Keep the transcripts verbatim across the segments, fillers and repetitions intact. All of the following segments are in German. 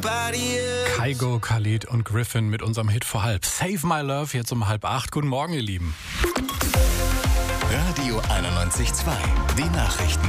Kygo, Khalid und Griffin mit unserem Hit vor halb. Save My Love, jetzt um halb acht. Guten Morgen, ihr Lieben. Radio einundneunzig Komma zwei, die Nachrichten.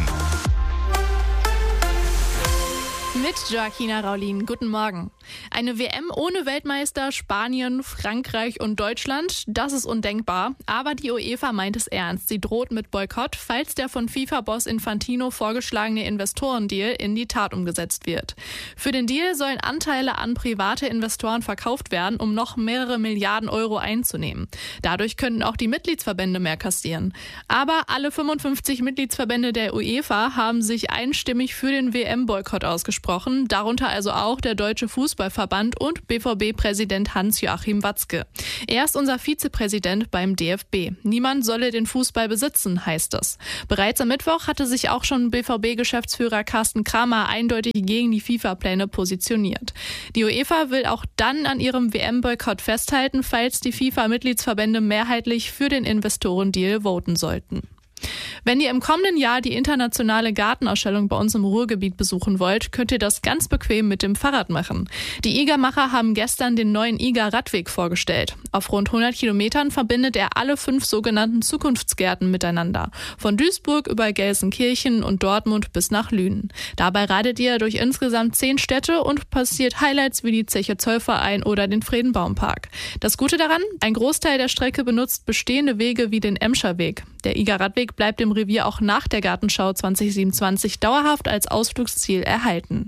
Mit Joaquina Raulin. Guten Morgen. Eine W M ohne Weltmeister Spanien, Frankreich und Deutschland, das ist undenkbar. Aber die UEFA meint es ernst. Sie droht mit Boykott, falls der von FIFA-Boss Infantino vorgeschlagene Investorendeal in die Tat umgesetzt wird. Für den Deal sollen Anteile an private Investoren verkauft werden, um noch mehrere Milliarden Euro einzunehmen. Dadurch könnten auch die Mitgliedsverbände mehr kassieren. Aber alle fünfundfünfzig Mitgliedsverbände der UEFA haben sich einstimmig für den W M-Boykott ausgesprochen, darunter also auch der Deutsche Fußballverband und B V B-Präsident Hans-Joachim Watzke. Er ist unser Vizepräsident beim D F B. Niemand solle den Fußball besitzen, heißt es. Bereits am Mittwoch hatte sich auch schon B V B-Geschäftsführer Carsten Kramer eindeutig gegen die FIFA-Pläne positioniert. Die UEFA will auch dann an ihrem W M-Boykott festhalten, falls die FIFA-Mitgliedsverbände mehrheitlich für den Investorendeal voten sollten. Wenn ihr im kommenden Jahr die internationale Gartenausstellung bei uns im Ruhrgebiet besuchen wollt, könnt ihr das ganz bequem mit dem Fahrrad machen. Die I G A-Macher haben gestern den neuen I G A-Radweg vorgestellt. Auf rund hundert Kilometern verbindet er alle fünf sogenannten Zukunftsgärten miteinander. Von Duisburg über Gelsenkirchen und Dortmund bis nach Lünen. Dabei radet ihr durch insgesamt zehn Städte und passiert Highlights wie die Zeche Zollverein oder den Friedenbaumpark. Das Gute daran, ein Großteil der Strecke benutzt bestehende Wege wie den Emscher Weg. Der I G A-Radweg bleibt im Revier auch nach der Gartenschau zwanzig siebenundzwanzig dauerhaft als Ausflugsziel erhalten.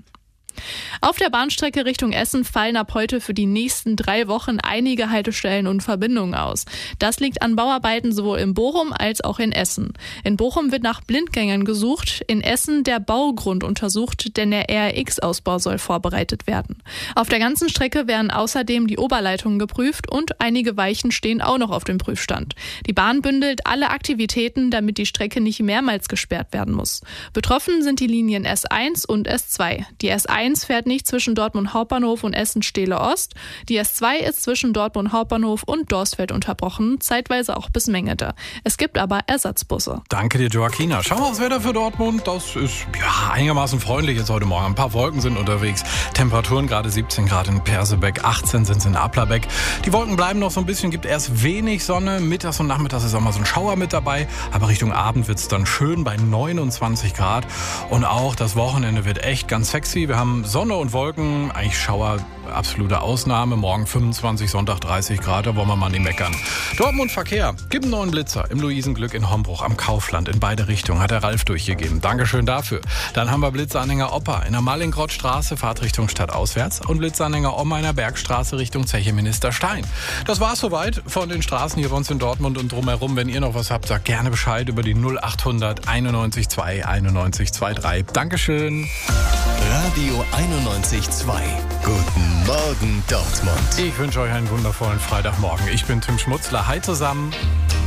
Auf der Bahnstrecke Richtung Essen fallen ab heute für die nächsten drei Wochen einige Haltestellen und Verbindungen aus. Das liegt an Bauarbeiten sowohl in Bochum als auch in Essen. In Bochum wird nach Blindgängern gesucht, in Essen der Baugrund untersucht, denn der R X-Ausbau soll vorbereitet werden. Auf der ganzen Strecke werden außerdem die Oberleitungen geprüft und einige Weichen stehen auch noch auf dem Prüfstand. Die Bahn bündelt alle Aktivitäten, damit die Strecke nicht mehrmals gesperrt werden muss. Betroffen sind die Linien S eins und S zwei. Die S eins fährt nicht zwischen Dortmund Hauptbahnhof und Essen-Stehle Ost. Die S zwei ist zwischen Dortmund Hauptbahnhof und Dorsfeld unterbrochen, zeitweise auch bis Mengede. Es gibt aber Ersatzbusse. Danke dir, Joaquina. Schauen wir aufs Wetter für Dortmund. Das ist ja einigermaßen freundlich jetzt heute Morgen. Ein paar Wolken sind unterwegs. Temperaturen gerade siebzehn Grad in Persebeck, achtzehn sind es in Applerbeck. Die Wolken bleiben noch so ein bisschen, gibt erst wenig Sonne. Mittags und nachmittags ist auch mal so ein Schauer mit dabei. Aber Richtung Abend wird es dann schön bei neunundzwanzig Grad. Und auch das Wochenende wird echt ganz sexy. Wir haben Sonne und Wolken, eigentlich Schauer, absolute Ausnahme. Morgen fünfundzwanzig, Sonntag dreißig Grad, da wollen wir mal nicht meckern. Dortmund Verkehr, gibt einen neuen Blitzer im Luisenglück in Hombruch am Kaufland in beide Richtungen, hat der Ralf durchgegeben. Dankeschön dafür. Dann haben wir Blitzanhänger Opa in der Mallinckrodtstraße, Fahrtrichtung stadtauswärts und Blitzanhänger Oma in der Bergstraße Richtung Zeche Ministerstein. Das war's soweit von den Straßen hier bei uns in Dortmund und drumherum. Wenn ihr noch was habt, sagt gerne Bescheid über die null achthundert einundneunzig zwei einundneunzig zweiunddreißig. Dankeschön. Radio einundneunzig Komma zwei. Guten Morgen, Dortmund. Ich wünsche euch einen wundervollen Freitagmorgen. Ich bin Tim Schmutzler. Hi zusammen.